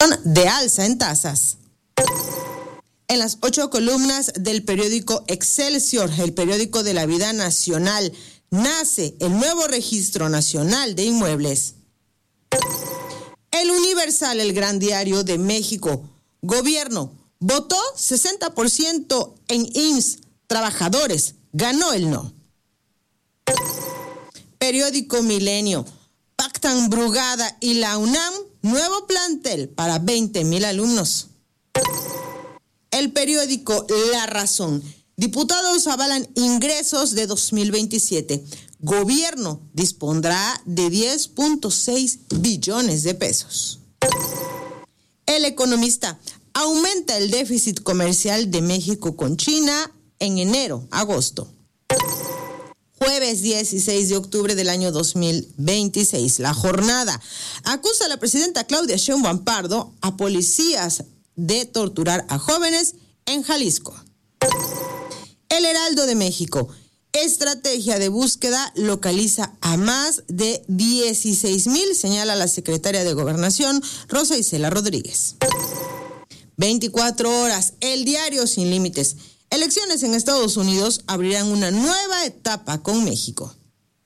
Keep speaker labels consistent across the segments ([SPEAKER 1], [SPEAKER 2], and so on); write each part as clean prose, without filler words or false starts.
[SPEAKER 1] de alza en tasas. En las 8 columnas del periódico Excelsior, el periódico de la vida nacional, nace el nuevo Registro Nacional de Inmuebles. El Universal, el gran diario de México. Gobierno, votó 60% en IMSS. Trabajadores, ganó el no. Periódico Milenio. Pactan Brugada y la UNAM, nuevo plantel para 20,000 alumnos. El periódico La Razón. Diputados avalan ingresos de 2027. Gobierno dispondrá de 10.6 billones de pesos. El Economista. Aumenta el déficit comercial de México con China en enero-agosto. Jueves 16 de octubre del año 2026. La Jornada. Acusa a la presidenta Claudia Sheinbaum Pardo a policías de torturar a jóvenes en Jalisco. El Heraldo de México. Estrategia de búsqueda localiza a más de 16,000, señala la secretaria de Gobernación, Rosa Isela Rodríguez. 24 horas. El diario Sin Límites. Elecciones en Estados Unidos abrirán una nueva etapa con México.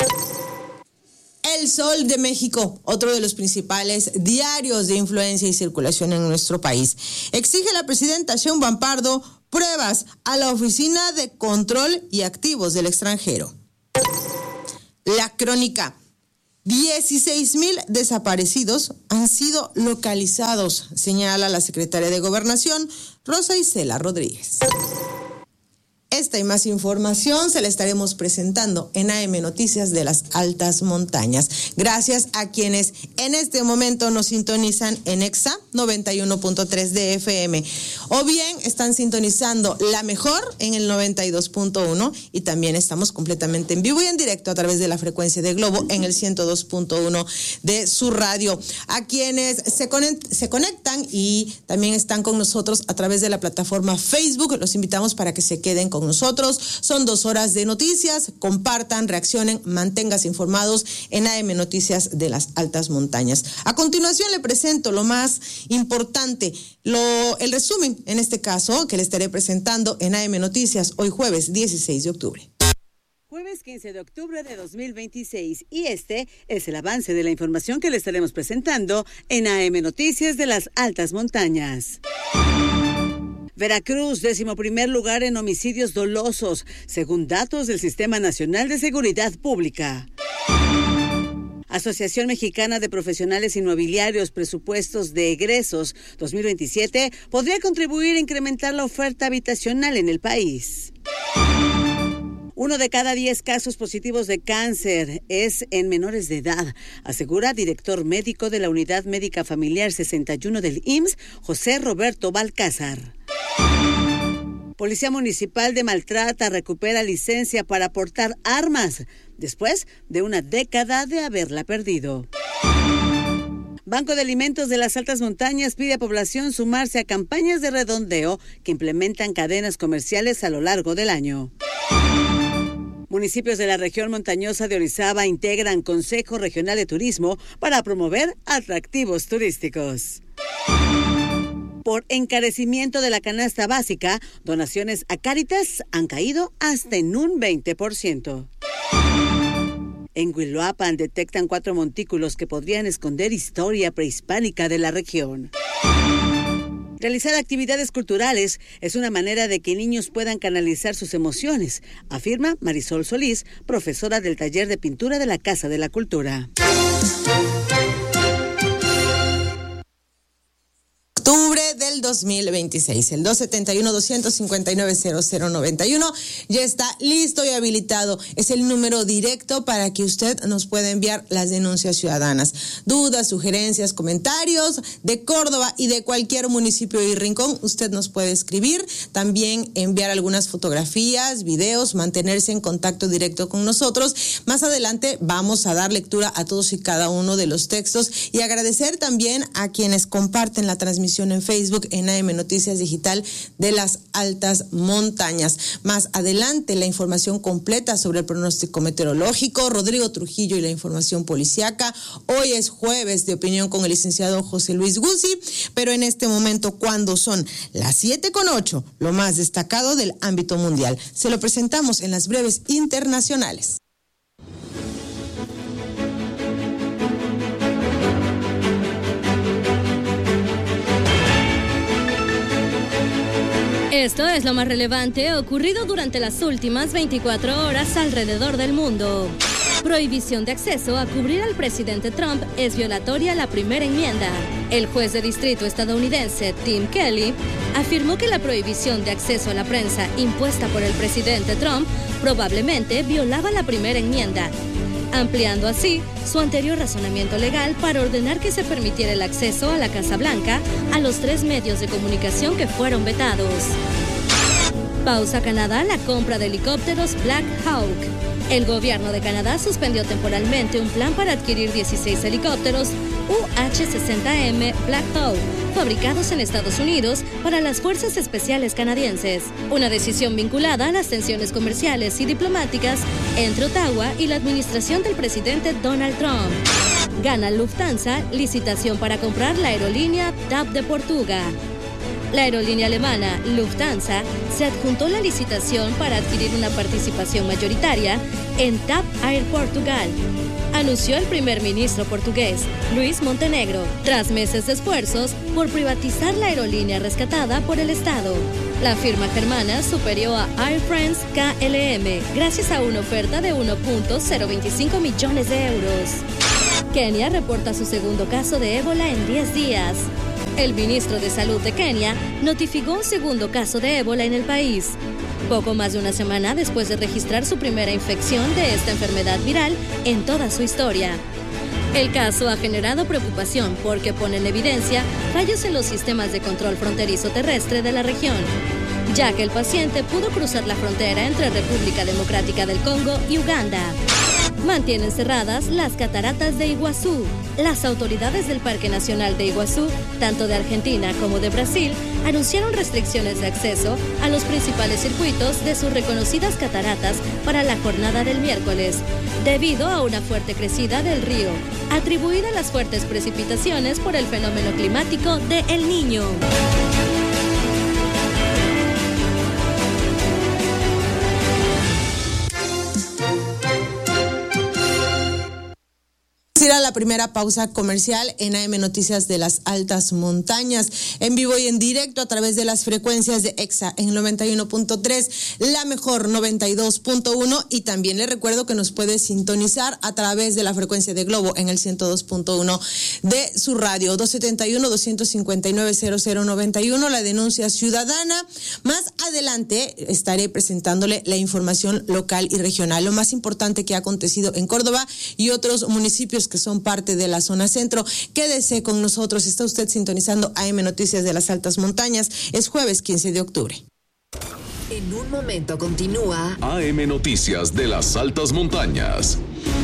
[SPEAKER 1] El Sol de México, otro de los principales diarios de influencia y circulación en nuestro país. Exige la presidenta Sheinbaum Pardo pruebas a la Oficina de Control y Activos del Extranjero. La Crónica. 16,000 desaparecidos han sido localizados, señala la secretaria de Gobernación, Rosa Isela Rodríguez. Esta y más información se la estaremos presentando en AM Noticias de las Altas Montañas. Gracias a quienes en este momento nos sintonizan en EXA 91.3 de FM o bien están sintonizando La Mejor en el 92.1 y también estamos completamente en vivo y en directo a través de la frecuencia de Globo en el 102.1 de su radio. A quienes se conectan y también están con nosotros a través de la plataforma Facebook, los invitamos para que se queden con nosotros. Son 2 horas de noticias. Compartan, reaccionen, manténganse informados en AM Noticias de las Altas Montañas. A continuación le presento lo más importante, el resumen en este caso que le estaré presentando en AM Noticias hoy jueves 16 de octubre.
[SPEAKER 2] Jueves 15 de octubre de 2026 y este es el avance de la información que le estaremos presentando en AM Noticias de las Altas Montañas. Veracruz, 11º lugar en homicidios dolosos, según datos del Sistema Nacional de Seguridad Pública. Asociación Mexicana de Profesionales Inmobiliarios, presupuestos de egresos 2027 podría contribuir a incrementar la oferta habitacional en el país. 1 de cada 10 casos positivos de cáncer es en menores de edad, asegura director médico de la Unidad Médica Familiar 61 del IMSS, José Roberto Balcázar. Policía Municipal de Maltrata recupera licencia para portar armas después de una década de haberla perdido. Banco de Alimentos de las Altas Montañas pide a población sumarse a campañas de redondeo que implementan cadenas comerciales a lo largo del año. Municipios de la región montañosa de Orizaba integran Consejo Regional de Turismo para promover atractivos turísticos. Por encarecimiento de la canasta básica, donaciones a Cáritas han caído hasta en un 20%. En Huiloapan detectan 4 montículos que podrían esconder historia prehispánica de la región. Realizar actividades culturales es una manera de que niños puedan canalizar sus emociones, afirma Marisol Solís, profesora del taller de pintura de la Casa de la Cultura.
[SPEAKER 1] Octubre del 2026, el 271-259-0091 ya está listo y habilitado. Es el número directo para que usted nos pueda enviar las denuncias ciudadanas, dudas, sugerencias, comentarios de Córdoba y de cualquier municipio y rincón. Usted nos puede escribir, también enviar algunas fotografías, videos, mantenerse en contacto directo con nosotros. Más adelante vamos a dar lectura a todos y cada uno de los textos y agradecer también a quienes comparten la transmisión en Facebook Facebook en AM Noticias Digital de las Altas Montañas. Más adelante la información completa sobre el pronóstico meteorológico, Rodrigo Trujillo y la información policiaca. Hoy es jueves de opinión con el licenciado José Luis Guzzi, pero en este momento, cuando son las 7:08, lo más destacado del ámbito mundial, se lo presentamos en las breves internacionales.
[SPEAKER 3] Esto es lo más relevante ocurrido durante las últimas 24 horas alrededor del mundo. Prohibición de acceso a cubrir al presidente Trump es violatoria a la primera enmienda. El juez de distrito estadounidense Tim Kelly afirmó que la prohibición de acceso a la prensa impuesta por el presidente Trump probablemente violaba la primera enmienda, ampliando así su anterior razonamiento legal para ordenar que se permitiera el acceso a la Casa Blanca a los 3 medios de comunicación que fueron vetados. Pausa Canadá la compra de helicópteros Black Hawk. El gobierno de Canadá suspendió temporalmente un plan para adquirir 16 helicópteros UH-60M Black Hawk, fabricados en Estados Unidos para las Fuerzas Especiales canadienses. Una decisión vinculada a las tensiones comerciales y diplomáticas entre Ottawa y la administración del presidente Donald Trump. Gana Lufthansa licitación para comprar la aerolínea TAP de Portugal. La aerolínea alemana Lufthansa se adjuntó la licitación para adquirir una participación mayoritaria en TAP Air Portugal, anunció el primer ministro portugués, Luis Montenegro, tras meses de esfuerzos por privatizar la aerolínea rescatada por el Estado. La firma germana superó a Air France KLM gracias a una oferta de 1.025 millones de euros. Kenia reporta su segundo caso de ébola en 10 días. El ministro de Salud de Kenia notificó un segundo caso de ébola en el país, poco más de una semana después de registrar su primera infección de esta enfermedad viral en toda su historia. El caso ha generado preocupación porque pone en evidencia fallos en los sistemas de control fronterizo terrestre de la región, ya que el paciente pudo cruzar la frontera entre República Democrática del Congo y Uganda. Mantienen cerradas las cataratas de Iguazú. Las autoridades del Parque Nacional de Iguazú, tanto de Argentina como de Brasil, anunciaron restricciones de acceso a los principales circuitos de sus reconocidas cataratas para la jornada del miércoles, debido a una fuerte crecida del río, atribuida a las fuertes precipitaciones por el fenómeno climático de El Niño.
[SPEAKER 1] Ir a la primera pausa comercial en AM Noticias de las Altas Montañas, en vivo y en directo a través de las frecuencias de EXA en 91.3, la mejor 92.1, y también le recuerdo que nos puede sintonizar a través de la frecuencia de Globo en el 102.1 de su radio. 271-259-0091, la denuncia ciudadana. Más adelante estaré presentándole la información local y regional, lo más importante que ha acontecido en Córdoba y otros municipios que son parte de la zona centro. Quédese con nosotros, está usted sintonizando AM Noticias de las Altas Montañas. Es jueves 15 de octubre.
[SPEAKER 4] En un momento continúa
[SPEAKER 5] AM Noticias de las Altas Montañas.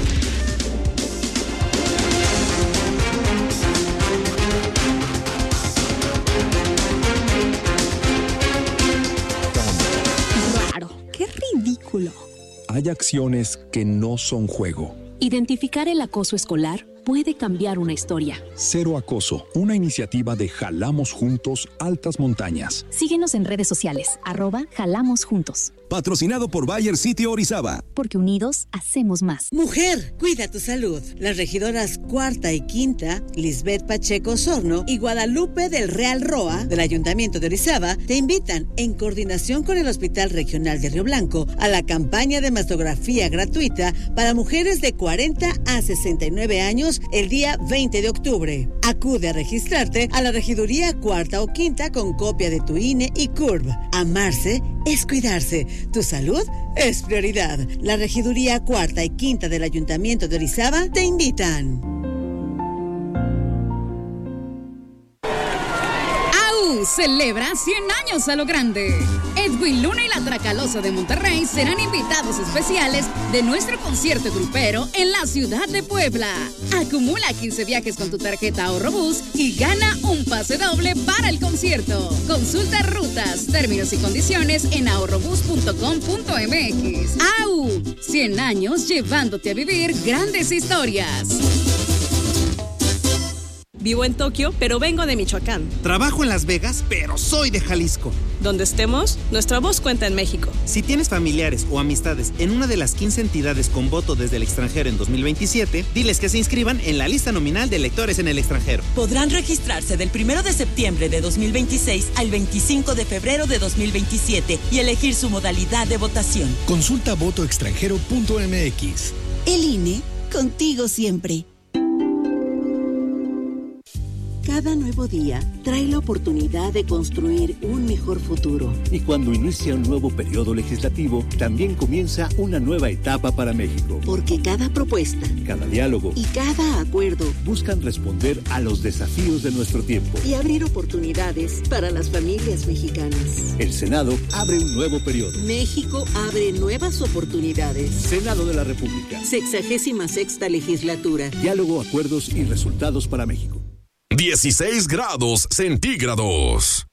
[SPEAKER 6] Claro, qué ridículo.
[SPEAKER 7] Hay acciones que no son juego.
[SPEAKER 6] Identificar el acoso escolar puede cambiar una historia.
[SPEAKER 7] Cero Acoso, una iniciativa de Jalamos Juntos Altas Montañas.
[SPEAKER 6] Síguenos en redes sociales, @Jalamos Juntos.
[SPEAKER 8] Patrocinado por Bayer City Orizaba.
[SPEAKER 6] Porque unidos hacemos más.
[SPEAKER 2] Mujer, cuida tu salud. Las regidoras cuarta y quinta, Lisbeth Pacheco Osorno y Guadalupe del Real Roa, del Ayuntamiento de Orizaba, te invitan, en coordinación con el Hospital Regional de Río Blanco, a la campaña de mastografía gratuita para mujeres de 40 a 69 años el día 20 de octubre. Acude a registrarte a la regiduría cuarta o quinta con copia de tu INE y CURB. Amarse es cuidarse. Tu salud es prioridad. La regiduría cuarta y quinta del Ayuntamiento de Orizaba te invitan.
[SPEAKER 9] Bus celebra 100 años a lo grande. Edwin Luna y la Tracalosa de Monterrey serán invitados especiales de nuestro concierto grupero en la ciudad de Puebla. Acumula 15 viajes con tu tarjeta Ahorro Bus y gana un pase doble para el concierto. Consulta rutas, términos y condiciones en ahorrobus.com.mx. ¡Au! 100 años llevándote a vivir grandes historias.
[SPEAKER 10] Vivo en Tokio, pero vengo de Michoacán.
[SPEAKER 11] Trabajo en Las Vegas, pero soy de Jalisco.
[SPEAKER 10] Donde estemos, nuestra voz cuenta en México.
[SPEAKER 11] Si tienes familiares o amistades en una de las 15 entidades con voto desde el extranjero en 2027, diles que se inscriban en la lista nominal de electores en el extranjero.
[SPEAKER 12] Podrán registrarse del 1 de septiembre de 2026 al 25 de febrero de 2027 y elegir su modalidad de votación.
[SPEAKER 13] Consulta votoextranjero.mx.
[SPEAKER 14] El INE, contigo siempre. Cada nuevo día trae la oportunidad de construir un mejor futuro.
[SPEAKER 15] Y cuando inicia un nuevo periodo legislativo, también comienza una nueva etapa para México.
[SPEAKER 14] Porque cada propuesta,
[SPEAKER 15] cada diálogo
[SPEAKER 14] y cada acuerdo
[SPEAKER 15] buscan responder a los desafíos de nuestro tiempo
[SPEAKER 14] y abrir oportunidades para las familias mexicanas.
[SPEAKER 15] El Senado abre un nuevo periodo.
[SPEAKER 14] México abre nuevas oportunidades.
[SPEAKER 15] Senado de la República.
[SPEAKER 14] 66ª legislatura.
[SPEAKER 15] Diálogo, acuerdos y resultados para México.
[SPEAKER 5] 16 grados centígrados.